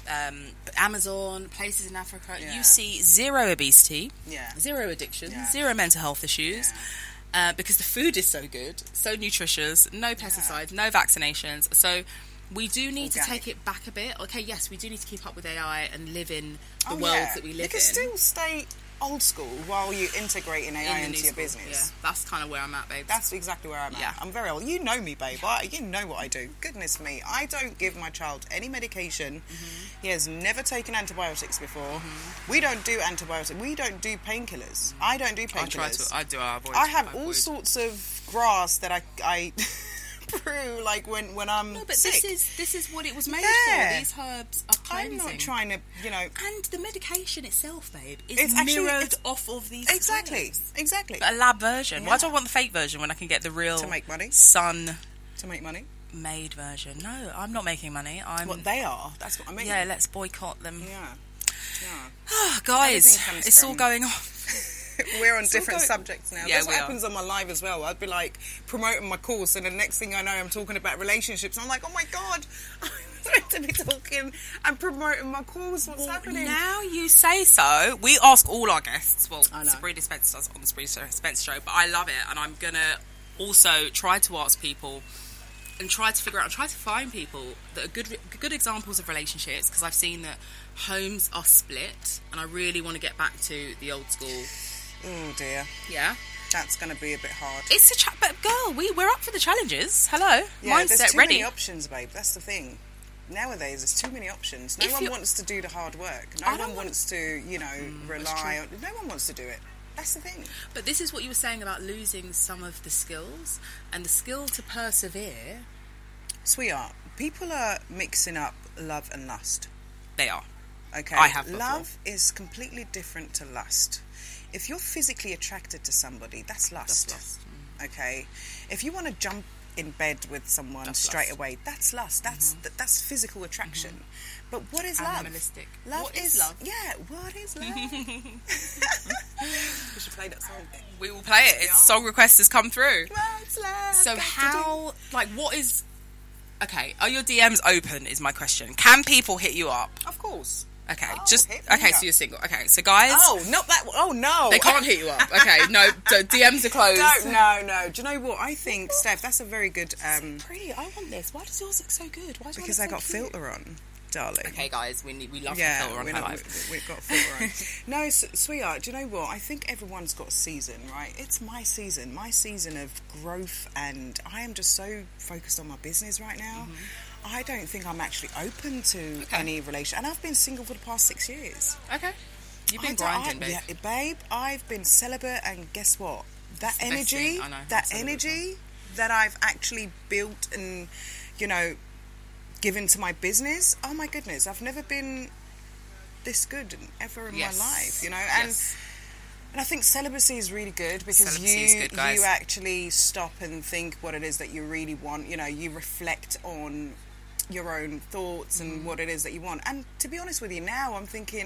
Amazon, places in Africa, Yeah. you see zero obesity, Yeah. zero addiction, Yeah. zero mental health issues, because the food is so good, so nutritious, no pesticides, no vaccinations. So we do need to take it back a bit. Okay, yes, we do need to keep up with AI and live in the world that we live in. You can still stay old school while you integrating AI into your business. Yeah, that's kind of where I'm at, babe. That's exactly where I'm at. Yeah. I'm very old. You know me, babe. You know what I do. Goodness me. I don't give my child any medication. He has never taken antibiotics before. We don't do antibiotics. We don't do painkillers. I don't do painkillers. I avoid. I have all sorts of grass that I brew, like when I'm sick. This is what it was made for. These herbs are cleansing. I'm not trying to, And the medication itself, babe, is It's mirrored off of these Exactly. herbs. Exactly. A lab version. Yeah. Why do I want the fake version when I can get the real To make money. sun To make money. made version? No, I'm not making money. I'm What they are. That's what I mean. Yeah, let's boycott them. Yeah. Guys, Everything comes it's all from- going on. We're on different subjects now. Yeah, That's what we are. happens on my live as well. I'd be like promoting my course, and the next thing I know, I'm talking about relationships. I'm like, oh my god, I'm meant to be talking and promoting my course. What's happening? Now you say so. We ask all our guests. Well, I know. Sabrina Spencer does on the Sabrina Spencer show, but I love it, and I'm gonna also try to ask people and try to figure out, try to find people that are good examples of relationships, because I've seen that homes are split, and I really want to get back to the old school. Oh dear, Yeah, that's going to be a bit hard. it's a but girl, we're up for the challenges. Hello, Yeah, mindset there's too ready. many options, babe. That's the thing. Nowadays, there's too many options. No If one you- wants to do the hard work. I No don't one wants to, rely on. No one wants to do it. That's the thing. But this is what you were saying about losing some of the skills and the skill to persevere. Sweetheart, people are mixing up love and lust. They are. Okay, I have before. love is completely different to lust. If you're physically attracted to somebody, that's lust. That's lust. Okay, if you want to jump in bed with someone That's straight lust. away, that's lust. That's physical attraction. But what is love? Animalistic. Love What is love? Yeah, what is love? We should play that song. We will play it. Its song request has come through. What's love? So got to how, like, what is... Okay, are your DMs open is my question. Can people hit you up? do? Of course. Okay, Oh, just... hit me Okay, up. so you're single. Okay, so guys... Oh, not that one. Oh, no. They can't hit you up. Okay, no, the DMs are closed. No. Do you know what? I think, Steph, that's a very good... Pretty, I want this. Why does yours look so good? Why do because I I got filter on, darling. Okay, guys, we love the Yeah, filter on her life. we've got filter on. No, sweetheart, do you know what? I think everyone's got a season, right? It's my season of growth, and I am just so focused on my business right now. I don't think I'm actually open to any relation. And I've been single for the past 6 years. Okay. You've been grinding, babe. Yeah, babe, I've been celibate, and guess what? That It's the best energy, thing. I know, that I'm celibate energy that I've actually built and, given to my business, oh my goodness, I've never been this good ever in Yes. my life, and Yes. and I think celibacy is really good because Celibacy is good, guys. you actually stop and think what it is that you really want. You reflect on your own thoughts and what it is that you want. And to be honest with you, now I'm thinking,